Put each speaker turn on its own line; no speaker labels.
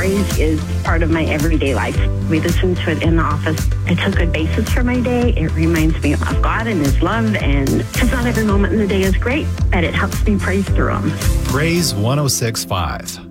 praise is part of my everyday life. We listen to it in the office. It's a good basis for my day. It reminds me of God and His love, and because not every moment in the day is great, but it helps me praise through them.
Praise 106.5.